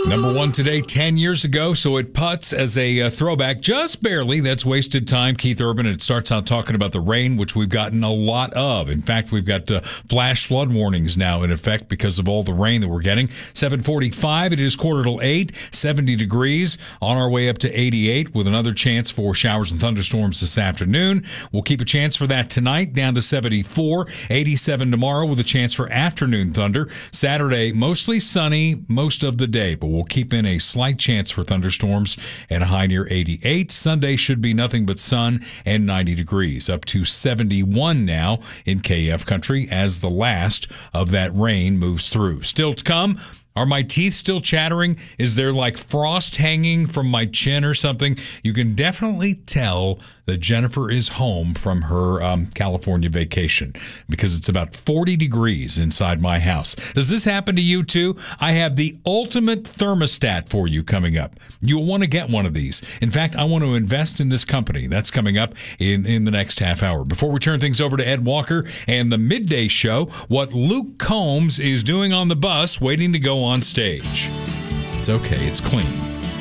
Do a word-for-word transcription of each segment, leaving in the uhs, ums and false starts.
Number one today, ten years ago, so it puts as a uh, throwback, just barely. That's Wasted Time, Keith Urban. It starts out talking about the rain, which we've gotten a lot of. In fact, we've got uh, flash flood warnings now in effect because of all the rain that we're getting. seven forty-five, it is quarter till eight, seventy degrees, on our way up to eighty-eight with another chance for showers and thunderstorms this afternoon. We'll keep a chance for that tonight, down to seventy-four, eighty-seven tomorrow with a chance for afternoon thunder. Saturday, mostly sunny most of the day, but we'll keep in a slight chance for thunderstorms and a high near eighty-eight. Sunday should be nothing but sun and ninety degrees, up to seventy-one now in K F country as the last of that rain moves through. Still to come. Are my teeth still chattering? Is there like frost hanging from my chin or something? You can definitely tell that Jennifer is home from her um, California vacation because it's about forty degrees inside my house. Does this happen to you too? I have the ultimate thermostat for you coming up. You'll want to get one of these. In fact, I want to invest in this company. That's coming up in, in the next half hour. Before we turn things over to Ed Walker and the Midday Show, what Luke Combs is doing on the bus waiting to go on stage. It's okay. It's clean.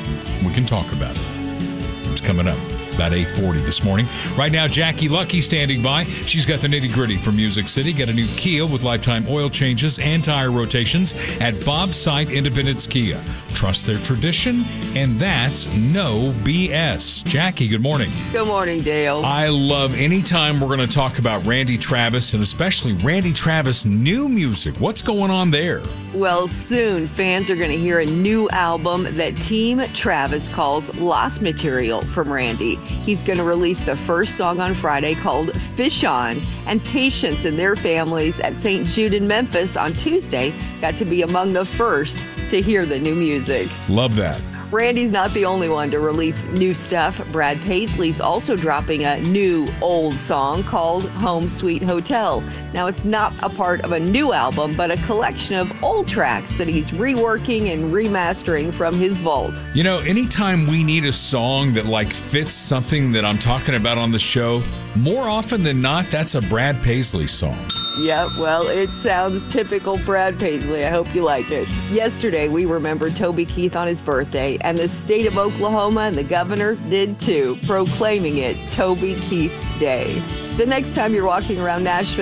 We can talk about it. It's coming up about eight forty this morning. Right now, Jackie Lucky standing by. She's got the nitty-gritty from Music City. Get a new Kia with lifetime oil changes and tire rotations at Bob's Site Independence Kia. Trust their tradition, and that's no B S. Jackie, good morning. Good morning, Dale. I love any time we're going to talk about Randy Travis, and especially Randy Travis' new music. What's going on there? Well, soon fans are going to hear a new album that Team Travis calls Lost Material from Randy. He's going to release the first song on Friday called Fish On, and patients and their families at Saint Jude in Memphis on Tuesday got to be among the first to hear the new music. Love that. Randy's not the only one to release new stuff. Brad Paisley's also dropping a new old song called Home Sweet Hotel. Now, it's not a part of a new album, but a collection of old tracks that he's reworking and remastering from his vault. You know, anytime we need a song that like fits something that I'm talking about on the show, more often than not, that's a Brad Paisley song. Yeah, well, it sounds typical Brad Paisley. I hope you like it. Yesterday, we remembered Toby Keith on his birthday, and the state of Oklahoma and the governor did too, proclaiming it Toby Keith Day. The next time you're walking around Nashville,